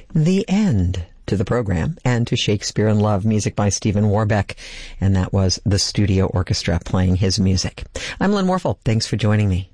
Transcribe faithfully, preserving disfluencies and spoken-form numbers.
The end to the program and to Shakespeare in Love, music by Stephen Warbeck. And that was the studio orchestra playing his music. I'm Lynn Warfel. Thanks for joining me.